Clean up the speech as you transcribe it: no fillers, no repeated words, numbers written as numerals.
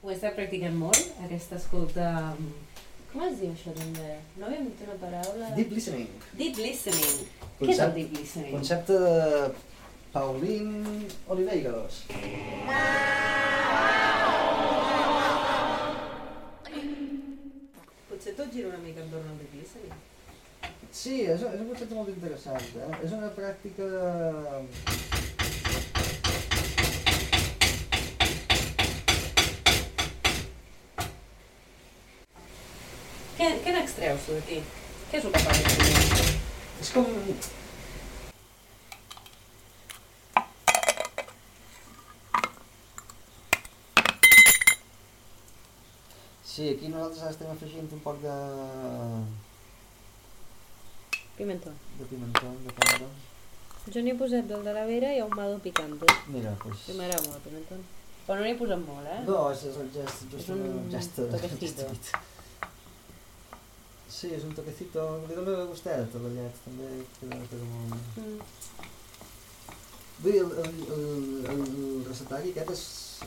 Ho he estat practicant molt, aquesta escolta... Com es diu això també? No havíem dit una paraula... Deep listening. Deep listening. Què és el deep listening? Concepte de Pauline Oliveiros. Potser tot gira una mica entorn al deep listening. Sí, és un concepte molt interessant. És una pràctica... Què n'extreus tu d'aquí? Què és el que parles? És com... Sí, aquí nosaltres estem afegint un poc de... Pimentó. De pimentó, de pomidor. Jo n'hi he posat del de la Vera i ahumado picante. Mira, doncs... Que m'agrada molt el pimentó. Però no n'hi he posat molt, No, és el gest, és un toquecito. Sí, és un toquecito, li dona gustet a la llet, també queda molt... Vull dir, el receptari aquest és